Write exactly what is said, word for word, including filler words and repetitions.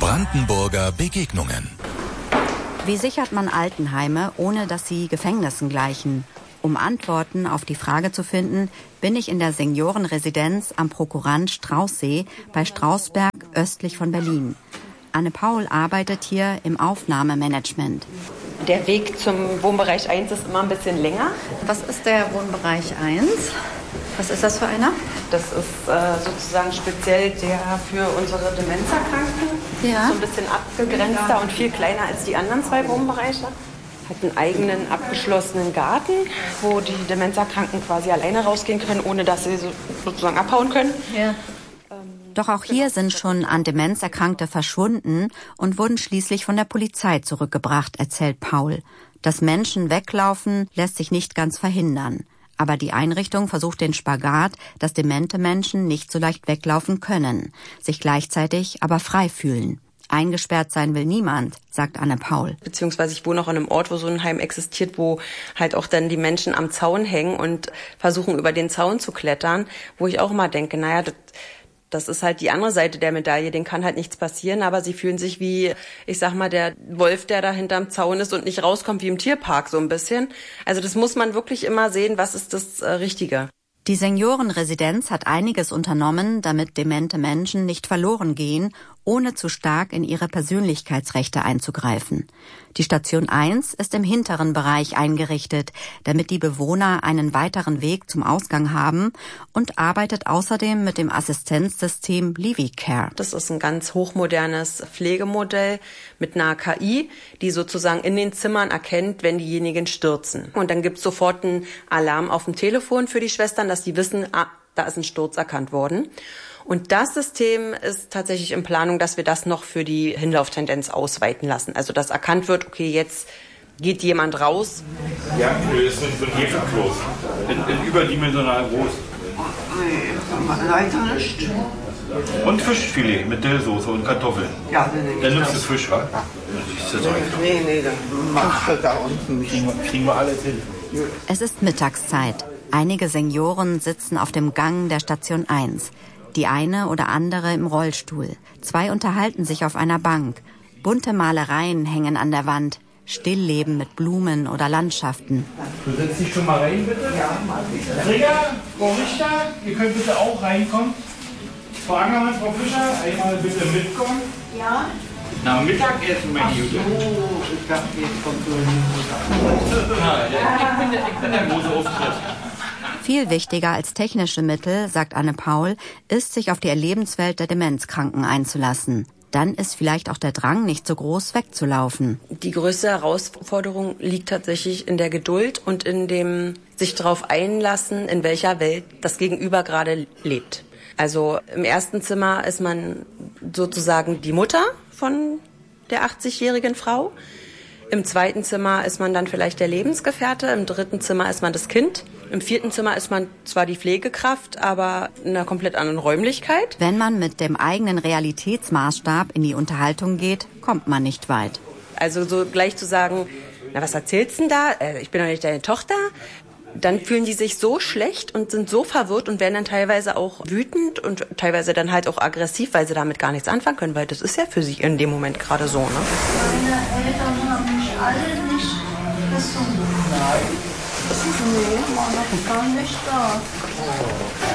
Brandenburger Begegnungen. Wie sichert man Altenheime, ohne dass sie Gefängnissen gleichen? Um Antworten auf die Frage zu finden, bin ich in der Seniorenresidenz am Prokurant Straußsee bei Strausberg östlich von Berlin. Anne Paul arbeitet hier im Aufnahmemanagement. Der Weg zum Wohnbereich eins ist immer ein bisschen länger. Was ist der Wohnbereich eins? Was ist das für einer? Das ist äh, sozusagen speziell der für unsere Demenzerkranken. Ja. So ein bisschen abgegrenzter und viel kleiner als die anderen zwei Wohnbereiche. Hat einen eigenen abgeschlossenen Garten, wo die Demenzerkranken quasi alleine rausgehen können, ohne dass sie so, sozusagen abhauen können. Ja. Doch auch hier sind schon an Demenz Erkrankte verschwunden und wurden schließlich von der Polizei zurückgebracht, erzählt Paul. Dass Menschen weglaufen, lässt sich nicht ganz verhindern. Aber die Einrichtung versucht den Spagat, dass demente Menschen nicht so leicht weglaufen können, sich gleichzeitig aber frei fühlen. Eingesperrt sein will niemand, sagt Anne Paul. Beziehungsweise ich wohne auch an einem Ort, wo so ein Heim existiert, wo halt auch dann die Menschen am Zaun hängen und versuchen, über den Zaun zu klettern, wo ich auch immer denke, naja, das, das ist halt die andere Seite der Medaille, denen kann halt nichts passieren, aber sie fühlen sich wie, ich sag mal, der Wolf, der da hinterm Zaun ist und nicht rauskommt, wie im Tierpark so ein bisschen. Also das muss man wirklich immer sehen, was ist das äh, Richtige. Die Seniorenresidenz hat einiges unternommen, damit demente Menschen nicht verloren gehen, ohne zu stark in ihre Persönlichkeitsrechte einzugreifen. Die Station eins ist im hinteren Bereich eingerichtet, damit die Bewohner einen weiteren Weg zum Ausgang haben, und arbeitet außerdem mit dem Assistenzsystem Livicare. Das ist ein ganz hochmodernes Pflegemodell mit einer K I, die sozusagen in den Zimmern erkennt, wenn diejenigen stürzen. Und dann gibt es sofort einen Alarm auf dem Telefon für die Schwestern, dass die wissen, ah, da ist ein Sturz erkannt worden. Und das System ist tatsächlich in Planung, dass wir das noch für die Hinlauftendenz ausweiten lassen. Also dass erkannt wird, okay, jetzt geht jemand raus. Ja, das ist so ein Hefekloß. In, in überdimensional groß. Nee, leider nicht. Und Fischfilet mit Dillsoße und Kartoffeln. Ja, dann nehme ich Dann nimmst das. du Fisch, wa? Das ist ja Nee, nee, dann machst du da unten nicht. kriegen, wir, kriegen wir alles hin. Es ist Mittagszeit. Einige Senioren sitzen auf dem Gang der Station eins. Die eine oder andere im Rollstuhl. Zwei unterhalten sich auf einer Bank. Bunte Malereien hängen an der Wand. Stillleben mit Blumen oder Landschaften. Du setzt dich schon mal rein, bitte. Ja, mal wieder. Träger, Frau Richter, ihr könnt bitte auch reinkommen. Frau Angermann, Frau Fischer, einmal bitte mitkommen. Ja? Na, Mittagessen, meine Güte. Oh, ich dachte, jetzt kommt so ein Ja, ich, bin der, ich bin der große Auftritt. Viel wichtiger als technische Mittel, sagt Anne Paul, ist, sich auf die Erlebenswelt der Demenzkranken einzulassen. Dann ist vielleicht auch der Drang nicht so groß, wegzulaufen. Die größte Herausforderung liegt tatsächlich in der Geduld und in dem sich darauf einlassen, in welcher Welt das Gegenüber gerade lebt. Also im ersten Zimmer ist man sozusagen die Mutter von der achtzigjährigen Frau. Im zweiten Zimmer ist man dann vielleicht der Lebensgefährte, im dritten Zimmer ist man das Kind. Im vierten Zimmer ist man zwar die Pflegekraft, aber in einer komplett anderen Räumlichkeit. Wenn man mit dem eigenen Realitätsmaßstab in die Unterhaltung geht, kommt man nicht weit. Also so gleich zu sagen, na was erzählst du denn da? Ich bin doch nicht deine Tochter. Dann fühlen die sich so schlecht und sind so verwirrt und werden dann teilweise auch wütend und teilweise dann halt auch aggressiv, weil sie damit gar nichts anfangen können, weil das ist ja für sie in dem Moment gerade so, ne? Meine Eltern haben mich alle nicht gesungen. Nein. Nee, war noch gar nicht da.